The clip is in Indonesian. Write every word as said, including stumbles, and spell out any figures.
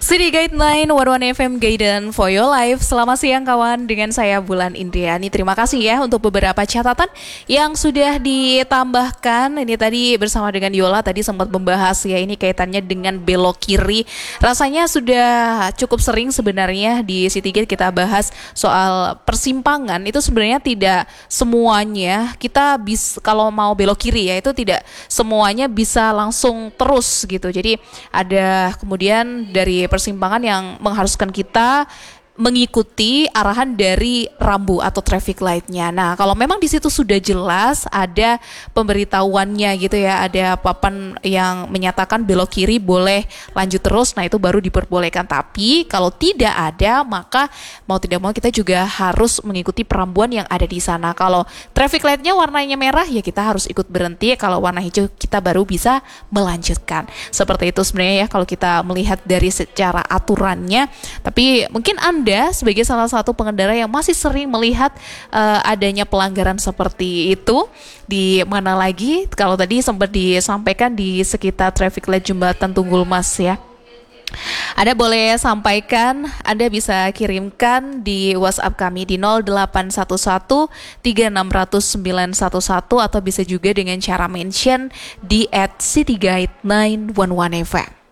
City Guide sembilan satu satu F M Guidance for your life. Selamat siang kawan, dengan saya Bulan Indriani. Terima kasih ya untuk beberapa catatan yang sudah ditambahkan. Ini tadi bersama dengan Yola tadi sempat membahas ya, ini kaitannya dengan belok kiri. Rasanya sudah cukup sering sebenarnya di City Guide kita bahas soal persimpangan. Itu sebenarnya tidak semuanya kita bisa, kalau mau belok kiri ya, itu tidak semuanya bisa langsung terus gitu. Jadi ada kemudian dari persimpangan yang mengharuskan kita mengikuti arahan dari rambu atau traffic light-nya. Nah, kalau memang di situ sudah jelas ada pemberitahuannya gitu ya, ada papan yang menyatakan belok kiri boleh lanjut terus, nah itu baru diperbolehkan. Tapi kalau tidak ada, maka mau tidak mau kita juga harus mengikuti perambuan yang ada di sana. Kalau traffic light-nya warnanya merah, ya kita harus ikut berhenti. Kalau warna hijau, kita baru bisa melanjutkan. Seperti itu sebenarnya ya kalau kita melihat dari secara aturannya. Tapi mungkin Anda Anda sebagai salah satu pengendara yang masih sering melihat uh, adanya pelanggaran seperti itu di mana lagi, kalau tadi sempat disampaikan di sekitar traffic light Jembatan Tunggul Mas ya. Anda boleh sampaikan, Anda bisa kirimkan di WhatsApp kami di nol delapan satu satu tiga enam nol nol sembilan satu satu atau bisa juga dengan cara mention di at City Guide sembilan satu satu F M.